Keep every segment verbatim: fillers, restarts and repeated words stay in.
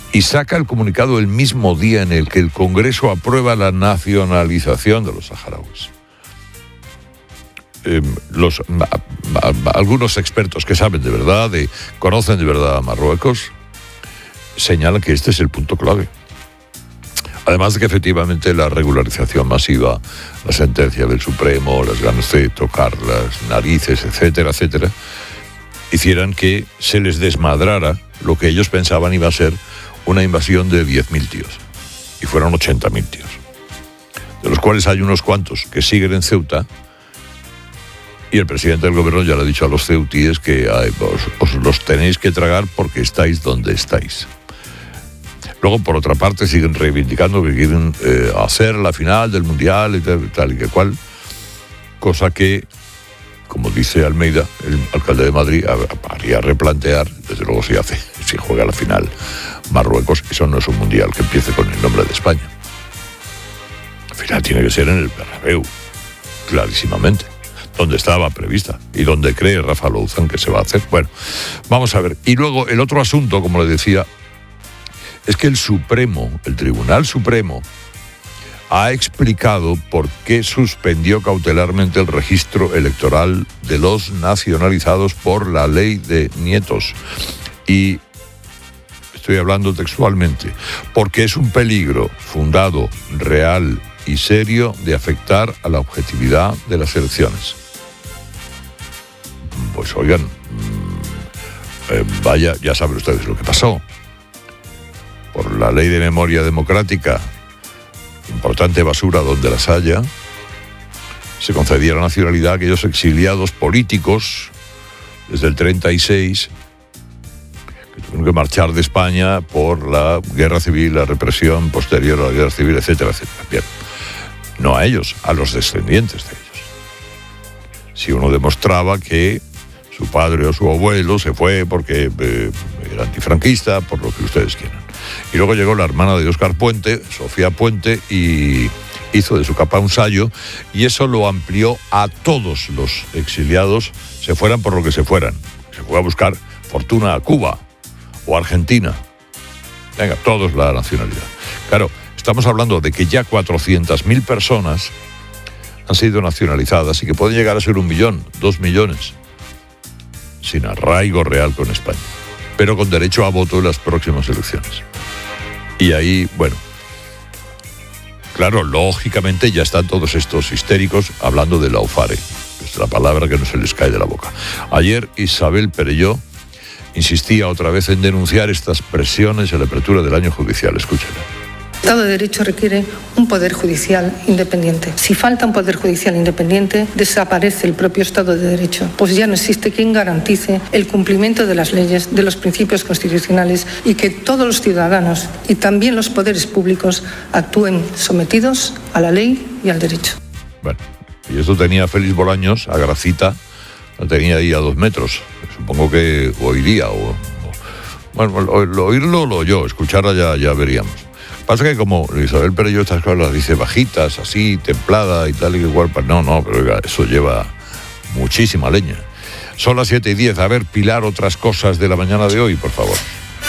y saca el comunicado el mismo día en el que el Congreso aprueba la nacionalización de los saharauis. Eh, los, a, a, algunos expertos que saben de verdad, de, conocen de verdad a Marruecos, señalan que este es el punto clave. Además de que efectivamente la regularización masiva, la sentencia del Supremo, las ganas de tocar las narices, etcétera, etcétera, hicieran que se les desmadrara lo que ellos pensaban iba a ser una invasión de diez mil tíos. Y fueron ochenta mil tíos. De los cuales hay unos cuantos que siguen en Ceuta. Y el presidente del gobierno ya le ha dicho a los ceutíes que ay, os, os los tenéis que tragar porque estáis donde estáis. Luego, por otra parte, siguen reivindicando que quieren eh, hacer la final del Mundial y tal, tal y que cual, cosa que, como dice Almeida, el alcalde de Madrid, haría replantear, desde luego si hace, si juega la final Marruecos, eso no es un Mundial que empiece con el nombre de España. La final tiene que ser en el Bernabéu, clarísimamente, donde estaba prevista y donde cree Rafa Louzán que se va a hacer. Bueno, vamos a ver. Y luego el otro asunto, como le decía, es que el Supremo, el Tribunal Supremo, ha explicado por qué suspendió cautelarmente el registro electoral de los nacionalizados por la ley de nietos. Y estoy hablando textualmente, porque es un peligro fundado, real y serio de afectar a la objetividad de las elecciones. Pues oigan, eh, vaya, ya saben ustedes lo que pasó. Por la ley de memoria democrática, importante basura donde las haya, se concedía la nacionalidad a aquellos exiliados políticos desde el treinta y seis que tuvieron que marchar de España por la guerra civil, la represión posterior a la guerra civil, etcétera, etcétera. Bien, no a ellos, a los descendientes de ellos. Si uno demostraba que su padre o su abuelo se fue porque eh, era antifranquista, por lo que ustedes quieran. Y luego llegó la hermana de Óscar Puente, Sofía Puente, y hizo de su capa un sayo, y eso lo amplió a todos los exiliados, se fueran por lo que se fueran. Se fue a buscar fortuna a Cuba o Argentina. Venga, todos la nacionalidad. Claro, estamos hablando de que ya cuatrocientas mil personas han sido nacionalizadas y que pueden llegar a ser un millón, dos millones, sin arraigo real con España, pero con derecho a voto en las próximas elecciones. Y ahí, bueno, claro, lógicamente ya están todos estos histéricos hablando de la UFARE, es la palabra que no se les cae de la boca. Ayer Isabel Perelló insistía otra vez en denunciar estas presiones en la apertura del año judicial. Escúchenla. El Estado de Derecho requiere un poder judicial independiente. Si falta un poder judicial independiente, desaparece el propio Estado de Derecho, pues ya no existe quien garantice el cumplimiento de las leyes, de los principios constitucionales y que todos los ciudadanos y también los poderes públicos actúen sometidos a la ley y al derecho. Bueno, y eso tenía Félix Bolaños, a Gracita, la tenía ahí a dos metros. Supongo que oiría o... o bueno, lo, oírlo lo oyó, escucharla ya, ya veríamos. Pasa que como Isabel Perelló estas cosas las dice bajitas, así, templada y tal y igual, pues no, no, pero oiga, eso lleva muchísima leña. Son las siete y diez. A ver, Pilar, otras cosas de la mañana de hoy, por favor.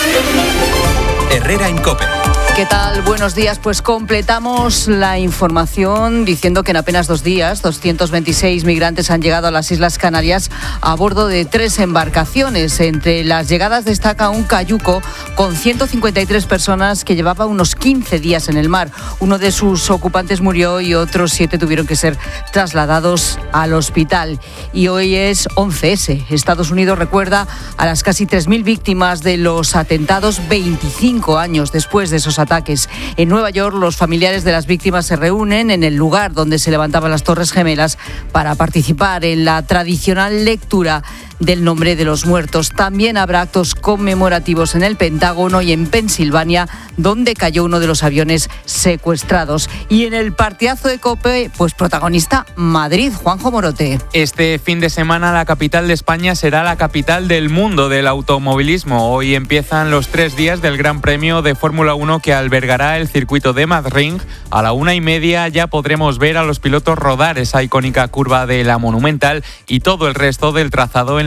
Herrera en COPE. ¿Qué tal? Buenos días. Pues completamos la información diciendo que en apenas dos días doscientos veintiséis migrantes han llegado a las Islas Canarias a bordo de tres embarcaciones. Entre las llegadas destaca un cayuco con ciento cincuenta y tres personas que llevaba unos quince días en el mar. Uno de sus ocupantes murió y otros siete tuvieron que ser trasladados al hospital. Y hoy es once ese. Estados Unidos recuerda a las casi tres mil víctimas de los atentados veinticinco años después de esos ataques. En Nueva York, los familiares de las víctimas se reúnen en el lugar donde se levantaban las Torres Gemelas para participar en la tradicional lectura del nombre de los muertos. También habrá actos conmemorativos en el Pentágono y en Pensilvania, donde cayó uno de los aviones secuestrados. Y en el partidazo de COPE, pues protagonista Madrid, Juanjo Morote. Este fin de semana la capital de España será la capital del mundo del automovilismo. Hoy empiezan los tres días del Gran Premio de Fórmula uno que albergará el circuito de Madrid. A la una y media ya podremos ver a los pilotos rodar esa icónica curva de la Monumental y todo el resto del trazado en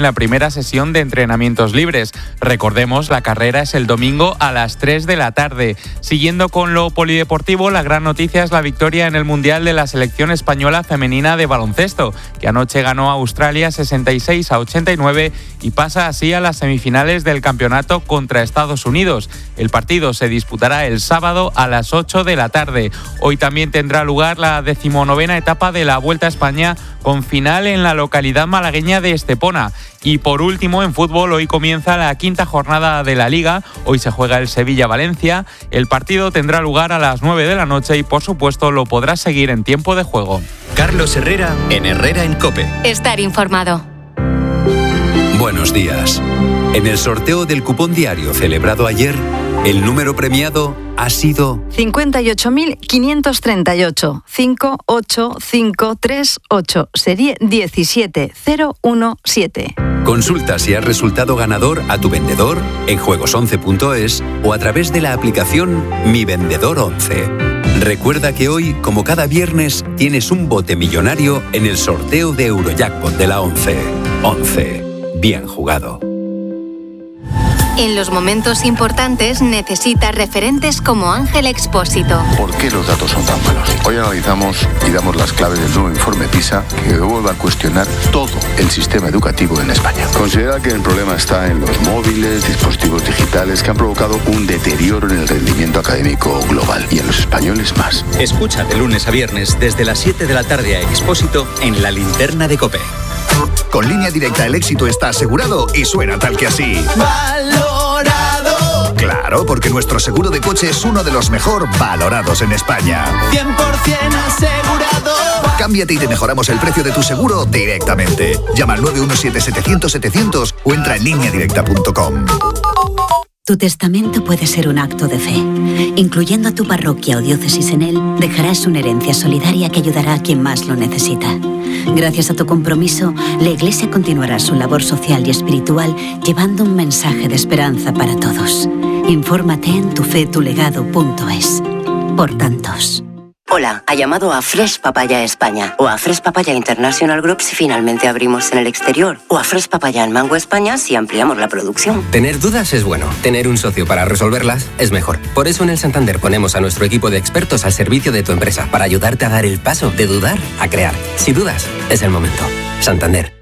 la primera sesión de entrenamientos libres. Recordemos, la carrera es el domingo a las tres de la tarde. Siguiendo con lo polideportivo, la gran noticia es la victoria en el Mundial de la selección española femenina de baloncesto, que anoche ganó a Australia sesenta y seis a ochenta y nueve y pasa así a las semifinales del campeonato contra Estados Unidos. El partido se disputará el sábado a las ocho de la tarde. Hoy también tendrá lugar la decimonovena etapa de la Vuelta a España, con final en la localidad malagueña de Estepona. Y por último, en fútbol, hoy comienza la quinta jornada de la Liga. Hoy se juega el Sevilla-Valencia. El partido tendrá lugar a las nueve de la noche y, por supuesto, lo podrás seguir en tiempo de juego. Carlos Herrera en Herrera en COPE. Estar informado. Buenos días. En el sorteo del cupón diario celebrado ayer, el número premiado ha sido cincuenta y ocho mil quinientos treinta y ocho, cinco ocho cinco tres ocho, serie diecisiete cero uno siete. Consulta si has resultado ganador a tu vendedor en juegos once punto es o a través de la aplicación Mi Vendedor once. Recuerda que hoy, como cada viernes, tienes un bote millonario en el sorteo de Eurojackpot de la once. once. Bien jugado. En los momentos importantes necesitas referentes como Ángel Expósito. ¿Por qué los datos son tan malos? Hoy analizamos y damos las claves del nuevo informe PISA que vuelve a cuestionar todo el sistema educativo en España. Considera que el problema está en los móviles, dispositivos digitales que han provocado un deterioro en el rendimiento académico global y en los españoles más. Escucha de lunes a viernes desde las siete de la tarde a Expósito en La Linterna de COPE. Con Línea Directa el éxito está asegurado y suena tal que así. ¡Valorado! Claro, porque nuestro seguro de coche es uno de los mejor valorados en España. cien por ciento asegurado. Cámbiate y te mejoramos el precio de tu seguro directamente. Llama al nueve uno siete setecientos setecientos o entra en línea directa punto com. Tu testamento puede ser un acto de fe. Incluyendo a tu parroquia o diócesis en él, dejarás una herencia solidaria que ayudará a quien más lo necesita. Gracias a tu compromiso, la Iglesia continuará su labor social y espiritual llevando un mensaje de esperanza para todos. Infórmate en tu fe tu legado punto es. Por tantos. Hola, ha llamado a Fresh Papaya España o a Fresh Papaya International Group si finalmente abrimos en el exterior o a Fresh Papaya en Mango España si ampliamos la producción. Tener dudas es bueno, tener un socio para resolverlas es mejor. Por eso en el Santander ponemos a nuestro equipo de expertos al servicio de tu empresa para ayudarte a dar el paso de dudar a crear. Si dudas, es el momento. Santander.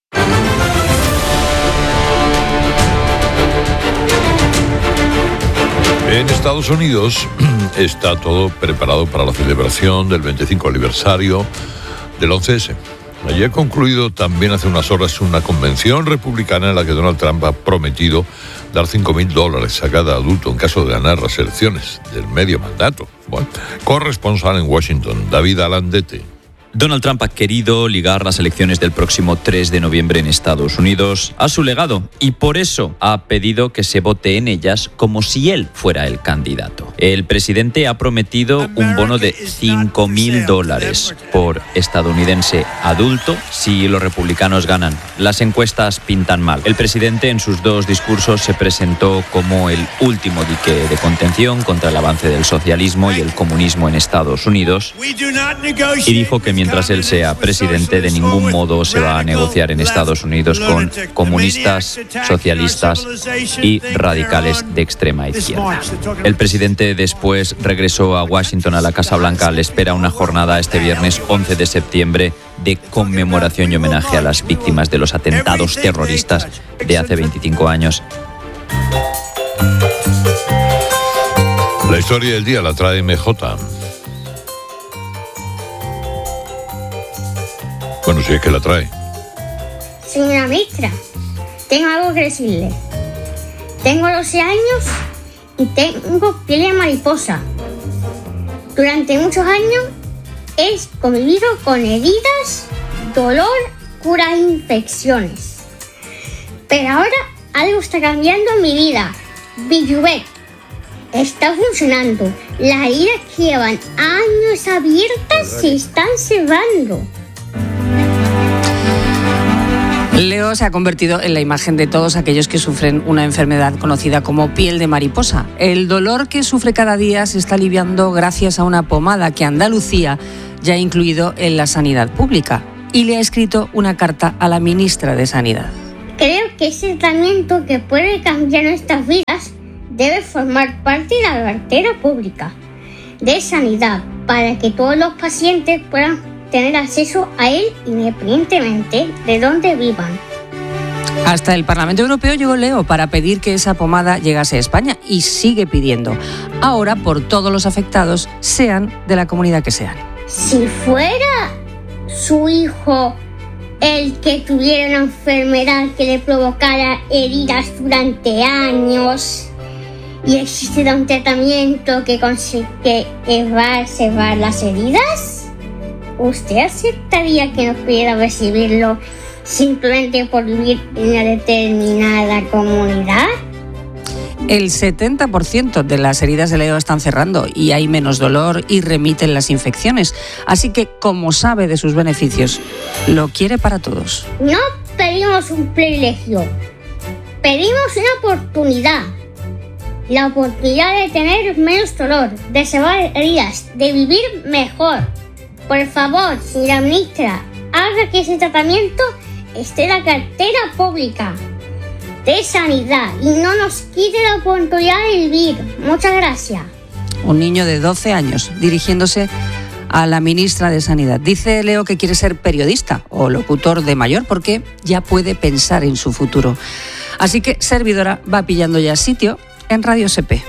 En Estados Unidos está todo preparado para la celebración del veinticinco aniversario del once ese. Allí ha concluido también hace unas horas una convención republicana en la que Donald Trump ha prometido dar cinco mil dólares a cada adulto en caso de ganar las elecciones del medio mandato. Bueno, corresponsal en Washington, David Alandete. Donald Trump ha querido ligar las elecciones del próximo tres de noviembre en Estados Unidos a su legado y por eso ha pedido que se vote en ellas como si él fuera el candidato. El presidente ha prometido un bono de cinco mil dólares por estadounidense adulto si los republicanos ganan. Las encuestas pintan mal. El presidente en sus dos discursos se presentó como el último dique de contención contra el avance del socialismo y el comunismo en Estados Unidos y dijo que mientras él sea presidente, de ningún modo se va a negociar en Estados Unidos con comunistas, socialistas y radicales de extrema izquierda. El presidente después regresó a Washington, a la Casa Blanca. Le espera una jornada este viernes once de septiembre de conmemoración y homenaje a las víctimas de los atentados terroristas de hace veinticinco años. La historia del día la trae M J. Bueno, si es que la trae. Señora ministra, tengo algo que decirle. Tengo doce años y tengo piel de mariposa. Durante muchos años he convivido con heridas, dolor, cura e infecciones. Pero ahora algo está cambiando en mi vida. Bijuvet está funcionando. Las heridas que llevan años abiertas se están cerrando. Leo se ha convertido en la imagen de todos aquellos que sufren una enfermedad conocida como piel de mariposa. El dolor que sufre cada día se está aliviando gracias a una pomada que Andalucía ya ha incluido en la sanidad pública y le ha escrito una carta a la ministra de Sanidad. Creo que ese tratamiento que puede cambiar nuestras vidas debe formar parte de la cartera pública de sanidad para que todos los pacientes puedan tener acceso a él independientemente de dónde vivan. Hasta el Parlamento Europeo llegó Leo para pedir que esa pomada llegase a España y sigue pidiendo. Ahora por todos los afectados, sean de la comunidad que sean. Si fuera su hijo el que tuviera una enfermedad que le provocara heridas durante años y existiera un tratamiento que consigue cebar las heridas, ¿usted aceptaría que no pudiera recibirlo simplemente por vivir en una determinada comunidad? El setenta por ciento de las heridas de Leo están cerrando y hay menos dolor y remiten las infecciones. Así que, como sabe de sus beneficios, lo quiere para todos. No pedimos un privilegio, pedimos una oportunidad. La oportunidad de tener menos dolor, de cerrar heridas, de vivir mejor. Por favor, señora ministra, haga que ese tratamiento esté en la cartera pública de sanidad y no nos quite la oportunidad de vivir. Muchas gracias. Un niño de doce años dirigiéndose a la ministra de Sanidad. Dice Leo que quiere ser periodista o locutor de mayor porque ya puede pensar en su futuro. Así que servidora va pillando ya sitio en Radio S P.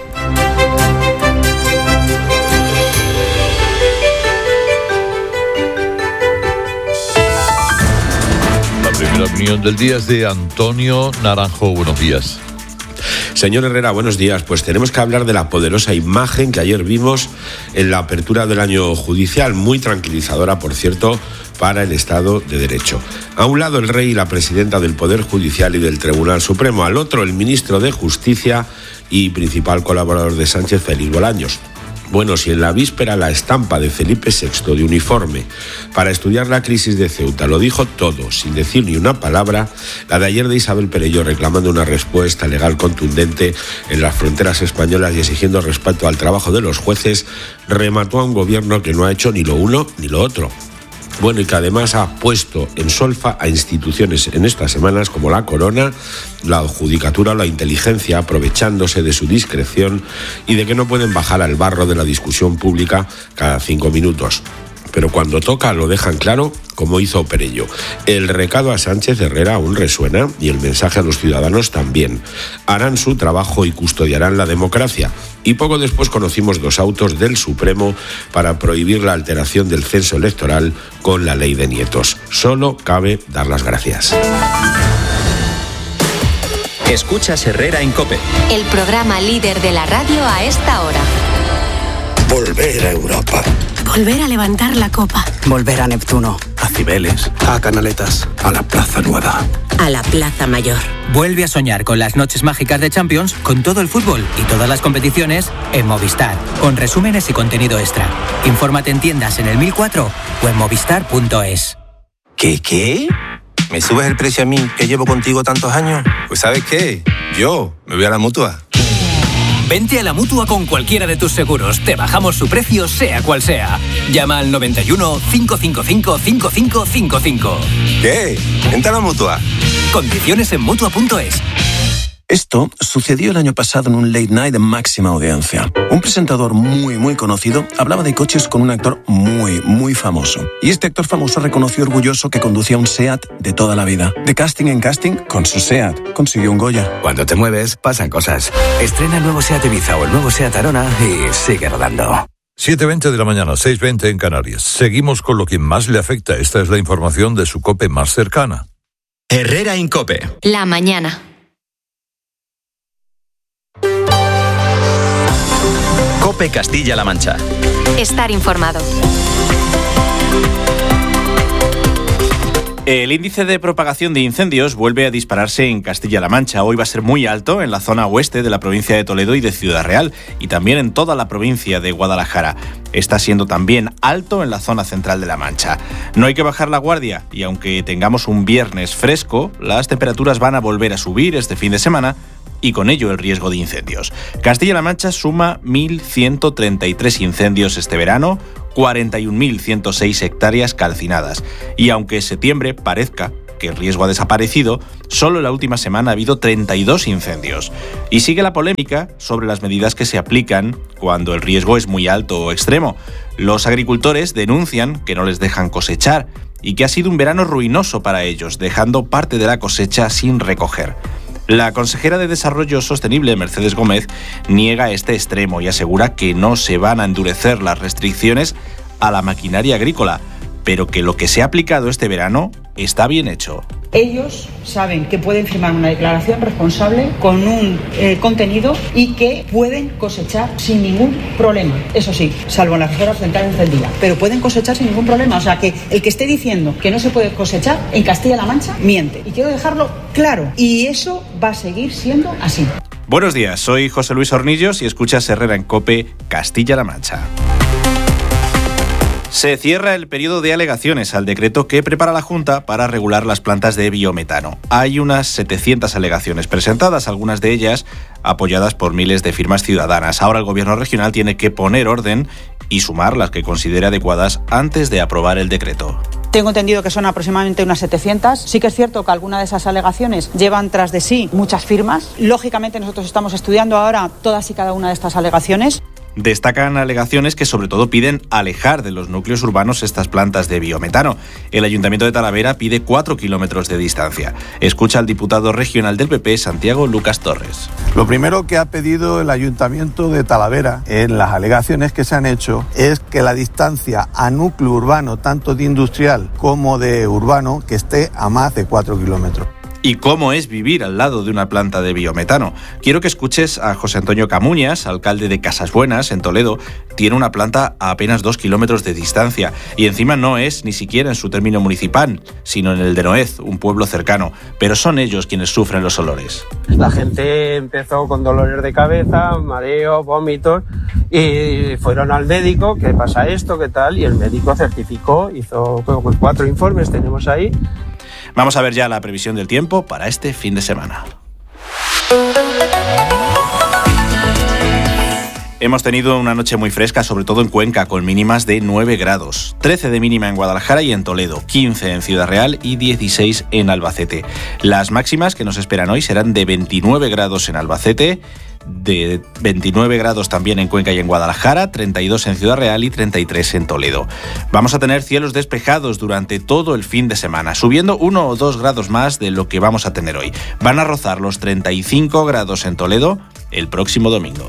La opinión del día es de Antonio Naranjo. Buenos días. Señor Herrera, buenos días. Pues tenemos que hablar de la poderosa imagen que ayer vimos en la apertura del año judicial, muy tranquilizadora, por cierto, para el Estado de Derecho. A un lado el rey y la presidenta del Poder Judicial y del Tribunal Supremo, al otro el ministro de Justicia y principal colaborador de Sánchez, Félix Bolaños. Bueno, si en la víspera la estampa de Felipe sexto de uniforme para estudiar la crisis de Ceuta lo dijo todo, sin decir ni una palabra, la de ayer de Isabel Perelló reclamando una respuesta legal contundente en las fronteras españolas y exigiendo respeto al trabajo de los jueces, remató a un gobierno que no ha hecho ni lo uno ni lo otro. Bueno, y que además ha puesto en solfa a instituciones en estas semanas como la Corona, la Judicatura o la Inteligencia, aprovechándose de su discreción y de que no pueden bajar al barro de la discusión pública cada cinco minutos. Pero cuando toca lo dejan claro, como hizo Perelló. El recado a Sánchez Herrera aún resuena y el mensaje a los ciudadanos también. Harán su trabajo y custodiarán la democracia. Y poco después conocimos dos autos del Supremo para prohibir la alteración del censo electoral con la ley de nietos. Solo cabe dar las gracias. Escuchas Herrera en COPE. El programa líder de la radio a esta hora. Volver a Europa. Volver a levantar la copa. Volver a Neptuno, a Cibeles, a Canaletas, a la Plaza Nueva. A la Plaza Mayor. Vuelve a soñar con las noches mágicas de Champions, con todo el fútbol y todas las competiciones en Movistar, con resúmenes y contenido extra. Infórmate en tiendas en el mil cuatro o en movistar punto es. ¿Qué, qué? ¿Me subes el precio a mí, que llevo contigo tantos años? Pues ¿sabes qué? Yo me voy a la Mutua. Vente a la Mutua con cualquiera de tus seguros. Te bajamos su precio, sea cual sea. Llama al noventa y uno, cinco cinco cinco, cinco cinco cinco cinco. ¿Qué? Vente a la Mutua. Condiciones en mutua punto es. Esto sucedió el año pasado en un late night de máxima audiencia. Un presentador muy, muy conocido hablaba de coches con un actor muy, muy famoso. Y este actor famoso reconoció orgulloso que conducía un SEAT de toda la vida. De casting en casting, con su SEAT consiguió un Goya. Cuando te mueves, pasan cosas. Estrena el nuevo SEAT Ibiza o el nuevo SEAT Arona y sigue rodando. siete veinte de la mañana, seis veinte en Canarias. Seguimos con lo que más le afecta. Esta es la información de su COPE más cercana. Herrera en COPE. La mañana. COPE Castilla-La Mancha. Estar informado. El índice de propagación de incendios vuelve a dispararse en Castilla-La Mancha. Hoy va a ser muy alto en la zona oeste de la provincia de Toledo y de Ciudad Real y también en toda la provincia de Guadalajara. Está siendo también alto en la zona central de La Mancha. No hay que bajar la guardia y aunque tengamos un viernes fresco, las temperaturas van a volver a subir este fin de semana y con ello el riesgo de incendios. Castilla-La Mancha suma mil ciento treinta y tres incendios este verano, cuarenta y un mil ciento seis hectáreas calcinadas. Y aunque septiembre parezca que el riesgo ha desaparecido, solo en la última semana ha habido treinta y dos incendios. Y sigue la polémica sobre las medidas que se aplican cuando el riesgo es muy alto o extremo. Los agricultores denuncian que no les dejan cosechar y que ha sido un verano ruinoso para ellos, dejando parte de la cosecha sin recoger. La consejera de Desarrollo Sostenible, Mercedes Gómez, niega este extremo y asegura que no se van a endurecer las restricciones a la maquinaria agrícola, pero que lo que se ha aplicado este verano está bien hecho. Ellos saben que pueden firmar una declaración responsable con un eh, contenido y que pueden cosechar sin ningún problema. Eso sí, salvo en las reservas centrales del día, pero pueden cosechar sin ningún problema. O sea que el que esté diciendo que no se puede cosechar en Castilla-La Mancha miente. Y quiero dejarlo claro, y eso va a seguir siendo así. Buenos días, soy José Luis Hornillos y escuchas Herrera en COPE, Castilla-La Mancha. Se cierra el periodo de alegaciones al decreto que prepara la Junta para regular las plantas de biometano. Hay unas setecientas alegaciones presentadas, algunas de ellas apoyadas por miles de firmas ciudadanas. Ahora el Gobierno regional tiene que poner orden y sumar las que considere adecuadas antes de aprobar el decreto. Tengo entendido que son aproximadamente unas setecientas. Sí que es cierto que algunas de esas alegaciones llevan tras de sí muchas firmas. Lógicamente nosotros estamos estudiando ahora todas y cada una de estas alegaciones. Destacan alegaciones que sobre todo piden alejar de los núcleos urbanos estas plantas de biometano. El Ayuntamiento de Talavera pide cuatro kilómetros de distancia. Escucha al diputado regional del P P, Santiago Lucas Torres. Lo primero que ha pedido el Ayuntamiento de Talavera en las alegaciones que se han hecho es que la distancia a núcleo urbano, tanto de industrial como de urbano, que esté a más de cuatro kilómetros. ¿Y cómo es vivir al lado de una planta de biometano? Quiero que escuches a José Antonio Camuñas, alcalde de Casasbuenas, en Toledo. Tiene una planta a apenas dos kilómetros de distancia y encima no es ni siquiera en su término municipal, sino en el de Noez, un pueblo cercano. Pero son ellos quienes sufren los olores. La gente empezó con dolores de cabeza, mareos, vómitos y fueron al médico, ¿qué pasa esto? ¿Qué tal? Y el médico certificó, hizo cuatro informes, tenemos ahí. Vamos a ver ya la previsión del tiempo para este fin de semana. Hemos tenido una noche muy fresca, sobre todo en Cuenca, con mínimas de nueve grados. trece de mínima en Guadalajara y en Toledo, quince en Ciudad Real y dieciséis en Albacete. Las máximas que nos esperan hoy serán de veintinueve grados en Albacete, de veintinueve grados también en Cuenca y en Guadalajara, treinta y dos en Ciudad Real y treinta y tres en Toledo. Vamos a tener cielos despejados durante todo el fin de semana, subiendo uno o dos grados más de lo que vamos a tener hoy. Van a rozar los treinta y cinco grados en Toledo el próximo domingo.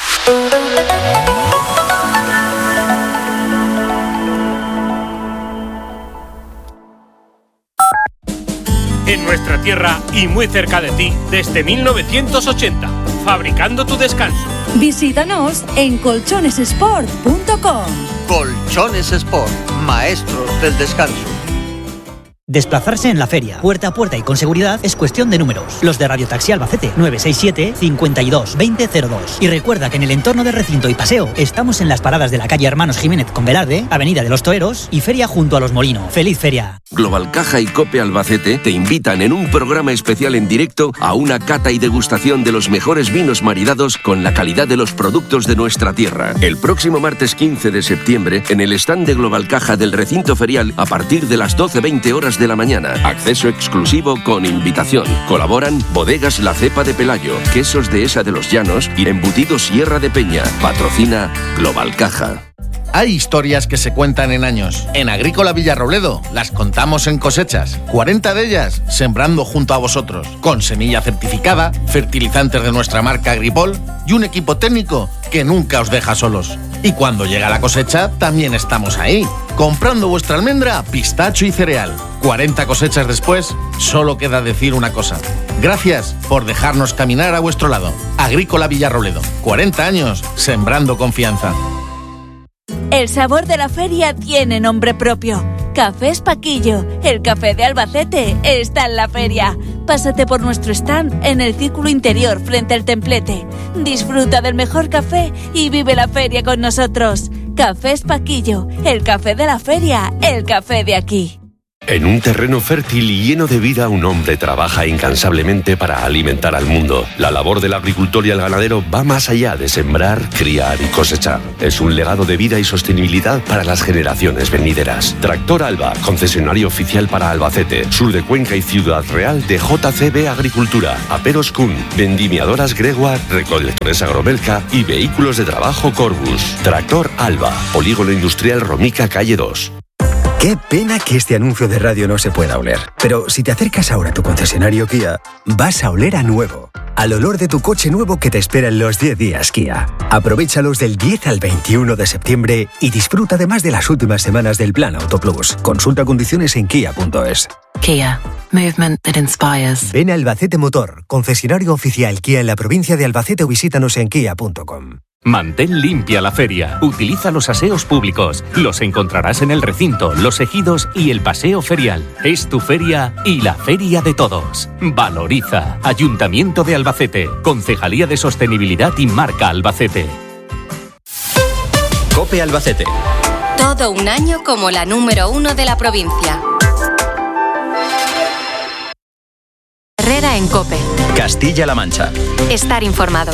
En nuestra tierra y muy cerca de ti, desde mil novecientos ochenta, fabricando tu descanso. Visítanos en colchones sport punto com. Colchones Sport, maestros del descanso. Desplazarse en la feria, puerta a puerta y con seguridad, es cuestión de números. Los de Radio Taxi Albacete, nueve seis siete, cincuenta y dos, veinte cero dos. Y recuerda que en el entorno del recinto y paseo estamos en las paradas de la calle Hermanos Jiménez con Velarde, Avenida de los Toreros y Feria junto a Los Molinos. ¡Feliz feria! Global Caja y COPE Albacete te invitan en un programa especial en directo a una cata y degustación de los mejores vinos maridados con la calidad de los productos de nuestra tierra. El próximo martes quince de septiembre, en el stand de Global Caja del recinto ferial, a partir de las doce veinte horas de la mañana. Acceso exclusivo con invitación. Colaboran Bodegas La Cepa de Pelayo, Quesos de Esa de los Llanos y Embutidos Sierra de Peña. Patrocina Global Caja. Hay historias que se cuentan en años. En Agrícola Villarrobledo las contamos en cosechas. cuarenta de ellas sembrando junto a vosotros. Con semilla certificada, fertilizantes de nuestra marca Agripol y un equipo técnico que nunca os deja solos. Y cuando llega la cosecha, también estamos ahí, comprando vuestra almendra, pistacho y cereal. cuarenta cosechas después, solo queda decir una cosa. Gracias por dejarnos caminar a vuestro lado. Agrícola Villarrobledo. cuarenta años sembrando confianza. El sabor de la feria tiene nombre propio. Cafés Paquillo, el café de Albacete, está en la feria. Pásate por nuestro stand en el círculo interior frente al templete. Disfruta del mejor café y vive la feria con nosotros. Cafés Paquillo, el café de la feria, el café de aquí. En un terreno fértil y lleno de vida, un hombre trabaja incansablemente para alimentar al mundo. La labor del agricultor y el ganadero va más allá de sembrar, criar y cosechar. Es un legado de vida y sostenibilidad para las generaciones venideras. Tractor Alba, concesionario oficial para Albacete, sur de Cuenca y Ciudad Real de J C B Agricultura, Aperos Kuhn, vendimiadoras Gregoire, recolectores Agrobelca y vehículos de trabajo Corbus. Tractor Alba, Polígono Industrial Romica, calle dos. Qué pena que este anuncio de radio no se pueda oler. Pero si te acercas ahora a tu concesionario Kia, vas a oler a nuevo. Al olor de tu coche nuevo que te espera en los diez días Kia. Aprovéchalos del diez al veintiuno de septiembre y disfruta además de las últimas semanas del Plan Auto Plus. Consulta condiciones en kia punto es. Kia. Movement that inspires. Ven a Albacete Motor, concesionario oficial Kia en la provincia de Albacete o visítanos en kia punto com. Mantén limpia la feria. Utiliza los aseos públicos. Los encontrarás en el recinto, los ejidos y el paseo ferial. Es tu feria y la feria de todos. Valoriza. Ayuntamiento de Albacete. Concejalía de Sostenibilidad y Marca Albacete. COPE Albacete. Todo un año como la número uno de la provincia. Herrera en COPE. Castilla-La Mancha. Estar informado.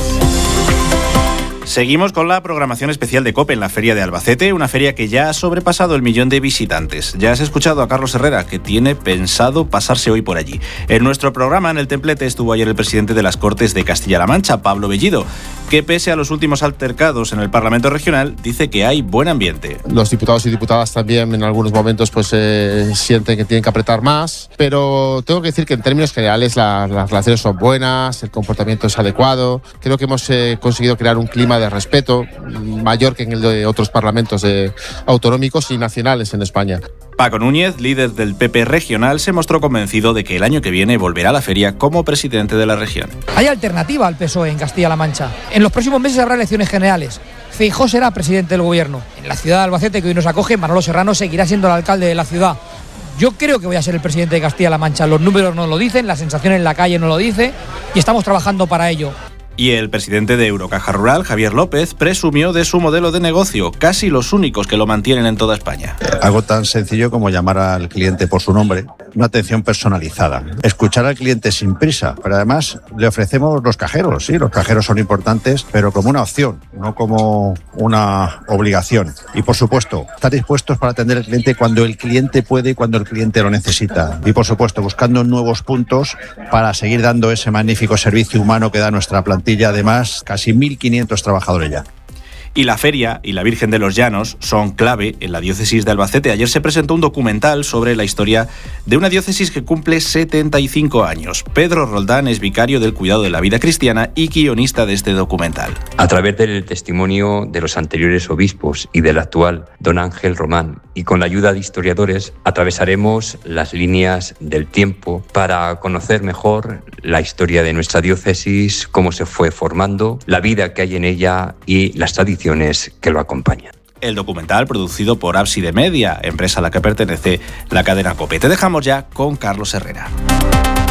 Seguimos con la programación especial de COPE en la Feria de Albacete, una feria que ya ha sobrepasado el millón de visitantes. Ya has escuchado a Carlos Herrera, que tiene pensado pasarse hoy por allí. En nuestro programa, en el Templete, estuvo ayer el presidente de las Cortes de Castilla-La Mancha, Pablo Bellido, que pese a los últimos altercados en el Parlamento Regional, dice que hay buen ambiente. Los diputados y diputadas también en algunos momentos pues eh, sienten que tienen que apretar más, pero tengo que decir que en términos generales la, las relaciones son buenas, el comportamiento es adecuado. Creo que hemos eh, conseguido crear un clima de respeto mayor que en el de otros parlamentos de, autonómicos y nacionales en España. Paco Núñez, líder del P P regional, se mostró convencido de que el año que viene volverá a la feria como presidente de la región. Hay alternativa al P S O E en Castilla-La Mancha. En los próximos meses habrá elecciones generales. Feijóo será presidente del gobierno. En la ciudad de Albacete, que hoy nos acoge, Manolo Serrano seguirá siendo el alcalde de la ciudad. Yo creo que voy a ser el presidente de Castilla-La Mancha. Los números no lo dicen, la sensación en la calle no lo dice y estamos trabajando para ello. Y el presidente de Eurocaja Rural, Javier López, presumió de su modelo de negocio, casi los únicos que lo mantienen en toda España. Algo tan sencillo como llamar al cliente por su nombre, una atención personalizada, escuchar al cliente sin prisa, pero además le ofrecemos los cajeros, sí, los cajeros son importantes, pero como una opción, no como una obligación. Y por supuesto, estar dispuestos para atender al cliente cuando el cliente puede y cuando el cliente lo necesita. Y por supuesto, buscando nuevos puntos para seguir dando ese magnífico servicio humano que da nuestra plantilla. Además, casi mil quinientos trabajadores ya. Y la feria y la Virgen de los Llanos son clave en la diócesis de Albacete. Ayer se presentó un documental sobre la historia de una diócesis que cumple setenta y cinco años. Pedro Roldán es vicario del cuidado de la vida cristiana y guionista de este documental. A través del testimonio de los anteriores obispos y del actual don Ángel Román, y con la ayuda de historiadores, atravesaremos las líneas del tiempo para conocer mejor la historia de nuestra diócesis, cómo se fue formando, la vida que hay en ella y las tradiciones que lo acompañan. El documental, producido por Ábside Media, empresa a la que pertenece la cadena COPE. Te dejamos ya con Carlos Herrera.